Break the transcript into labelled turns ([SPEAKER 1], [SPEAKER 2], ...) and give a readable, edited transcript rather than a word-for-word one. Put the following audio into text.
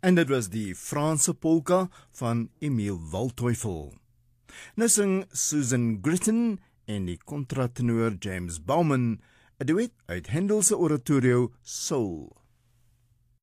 [SPEAKER 1] En dit was die Franse polka van Emile Waldteufel. Nou sing Susan Gritton en die kontratenor James Bauman 'n duet uit Handel se oratorio Soul.